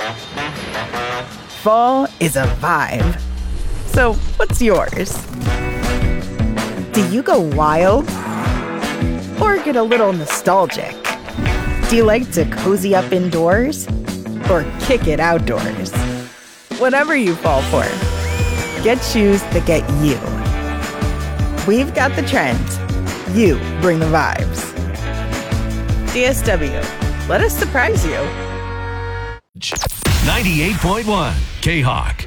Fall is a vibe. So, what's yours? Do you go wild? Or get a little nostalgic? Do you like to cozy up indoors? Or kick it outdoors? Whatever you fall for, get shoes that get you. We've got the trends. You bring the vibes. DSW, let us surprise you. 98.1 K-Hawk.